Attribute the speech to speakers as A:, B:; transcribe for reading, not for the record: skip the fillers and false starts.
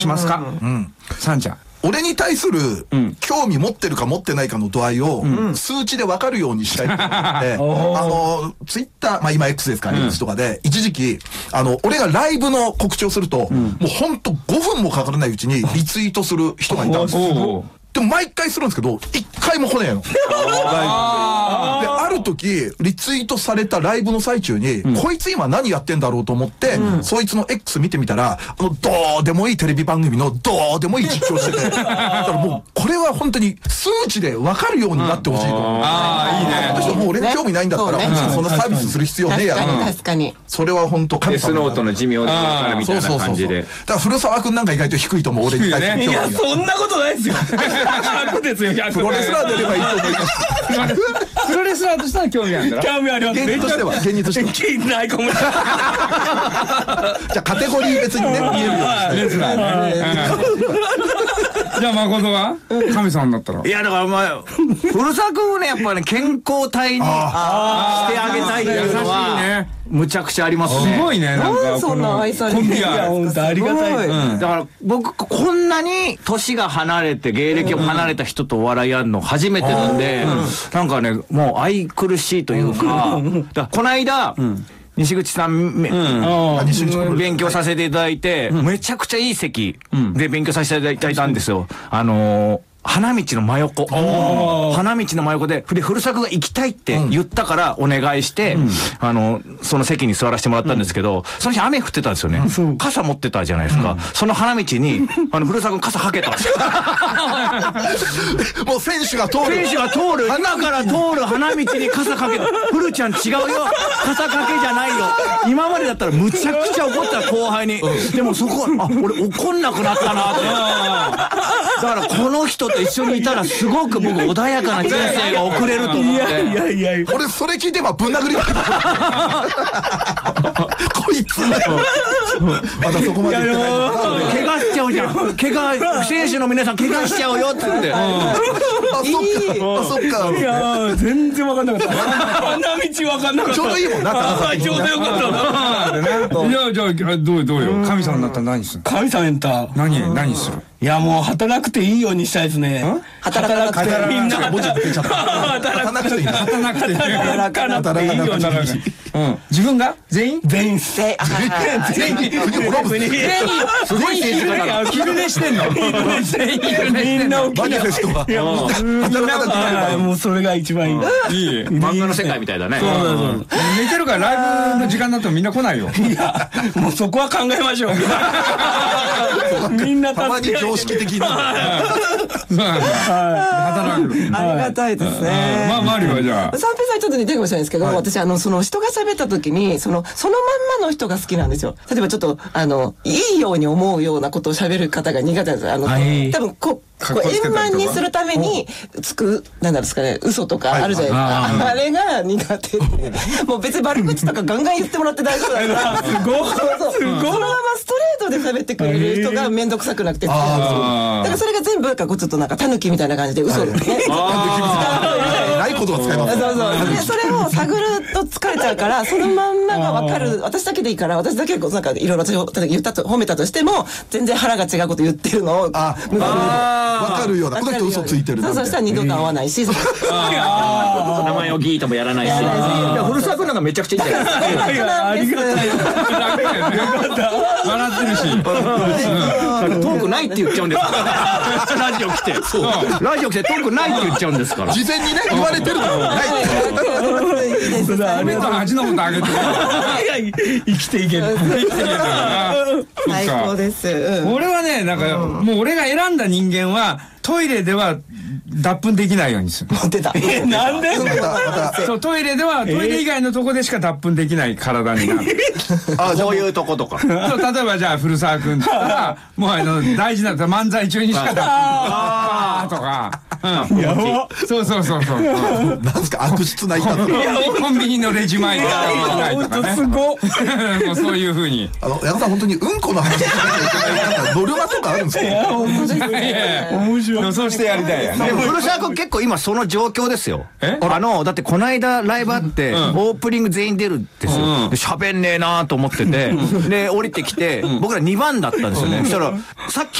A: しますか。さんちゃん。
B: 俺に対する興味持ってるか持ってないかの度合いを数値で分かるようにしたいと思って、ツイッター、まあ今 X ですかね、X とかで、一時期、俺がライブの告知をすると、もうほんと5分もかからないうちにリツイートする人がいたんですよ。でも毎回するんですけど、一回も来ねえの。で、ある時、リツイートされたライブの最中に、こいつ今何やってんだろうと思って、そいつの X 見てみたら、どうでもいいテレビ番組のどうでもいい実況してて、だからもう、これは本当に数値で分かるようになってほしいと思う。
A: ああ、いいね。
B: あの人もう俺に興味ないんだったら、そんなサービスする必要ねえやろ。
C: 確かに。
B: それは本当
D: デスノートの寿命で分かるみたいな感じで。
B: だから古澤くんなんか意外と低いと思う、俺に対して。
E: いや、そんなことないですよ。100ですよ、100。
B: プロレスラーでやればいいと思います。
A: プロレスラーとしては興味あるんだろ。
E: 興味あります。
B: 現実としては、現実としては。
E: 気ないかもしれない。
B: じゃあカテゴリー別にね、見えるようにして。
A: レスラー。じゃあ誠は神さんになったら。
D: いやだからまあ古澤君をねやっぱね健康体にしてあげたいっていうのはむちゃくちゃありますね。
A: すごいね。なんか
C: そんな愛されてる。
E: いや本当ありがたい。
D: だから僕こんなに年が離れて芸歴を離れた人とお笑いやるの初めてなんで、なんかねもう愛くるしいというか、だからこの間。西口さん、勉強させていただいて、めちゃくちゃいい席で勉強させていただいたんですよ。花道の真横。花道の真横で、古作が行きたいって言ったからお願いして、その席に座らせてもらったんですけど、その日雨降ってたんですよね。傘持ってたじゃないですか。その花道に、古作傘かけたんですよ。
B: もう選手が通る。
D: 選手が通る。今から通る花道に傘かけた。古ちゃん違うよ。傘かけじゃないよ。今までだったらむちゃくちゃ怒った後輩に。でもそこ、俺怒んなくなったなって。だからこの人と一緒にいたらすごく僕穏やかな人生が送れると思って。
E: いや
B: 俺それ聞いてばぶん殴りました。こいつまだそこまで言ってない。
D: 怪我しちゃうじゃん。選手の皆さん怪我しちゃうよって言って。
B: そっか。
E: いや全然わかんなかった。花道わかんなかった。
B: ちょうどいいもんな。
E: ちょうどよかった。
A: いや、じゃあ、どうよ。神さんになったら何する？
E: 神さんエンター。
A: 何する？
E: いやもう働くていいようにしたいですね。働くてみんな。
B: 文字出ちゃった。働くていい。
E: 働かなくていいように。
A: 自分が全員
E: 全員。
A: すごい政治家だ。昼寝してんの？
E: みんな
B: マニフェストが。
E: もうそれが一番いい。
D: いい漫画の世界みたいだね。
A: 寝てるからライブの時間になってもみんな来ないよ。
E: いやもうそこは考えましょう。みんな
B: たまに常識的な。
A: 働く。
C: ありがたいですね。
A: まあマリはじゃあ。
C: 三平さんちょっと似てるかもしれないですけど、私その人が喋った時にそのまんまの人が好きなんですよ。例えばちょっといいように思うようなことを喋る方が苦手なんです。多分円満にするためになんですかね、嘘とかあるじゃないですか。あれが苦手で、もう別に悪口とかガンガン言ってもらって大丈夫だから。すごい。そのままストレートで喋ってくれる人が面倒くさくなくて好きなんですよ。だからそれが全部ちょっとなんか狸みたいな感じで嘘でね。
B: ないことは使います。
C: それを探ると疲れちゃうから、そのまんまが分かる。私だけでいいから、私だけなんかいろいろ言ったと褒めたとしても全然腹が違うこと言ってるのを
B: 分かるような。この人嘘ついてる。
C: そうしたら二度と会わないし。
D: 名前をギーともやらないし。古澤君なんかめちゃくちゃいいんじゃないですか。
E: ありがたい。
A: 笑ってるし。
D: トークないって言っちゃうんですから。ラジオ来て。ラジオ来てトークないって言っちゃうんですから。
B: 事前にね、言われてるのもない。
A: 米と味のことあげて。
E: 生きていける。
C: 最高です。
A: 俺はね、なんか、もう俺が選んだ人間は、トイレでは脱粉できないようにする。
C: 出た。
E: なんで？
A: そう、トイレ以外のとこでしか脱粉できない体になる。
D: そういうとことか。
A: そう、例えばじゃあ古澤君とか、もう大事な漫才中にしか脱粉とか。
E: やば。
A: そう。
B: なんですか、悪質な言い方。
A: コンビニのレジ前でないとかね。
E: すご。
A: もうそういう風に。
B: 矢野さん本当にうんこの話しなきゃいけない。ノルマとかあるんですか？
E: 面白い。
A: 予想してやりたいやね。
D: でも古澤君結構今その状況ですよ。
A: え
D: だってこの間ライブあって、オープニング全員出るんですよ。喋んねえなと思ってて、で、降りてきて、僕ら2番だったんですよね。そしたら、さっき